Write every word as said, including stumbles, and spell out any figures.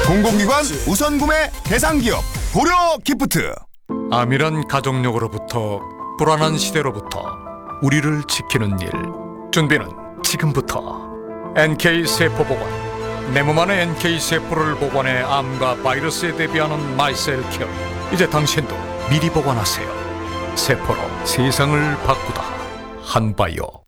공공기관 우선 구매 대상 기업 고려 기프트. 암이란 가족력으로부터 불안한 시대로부터 우리를 지키는 일. 준비는 지금부터. 엔케이 세포 보관. 내 몸 안에 엔케이 세포를 보관해 암과 바이러스에 대비하는 마이셀케어. 이제 당신도 미리 보관하세요. 세포로 세상을 바꾸다. 한바이오.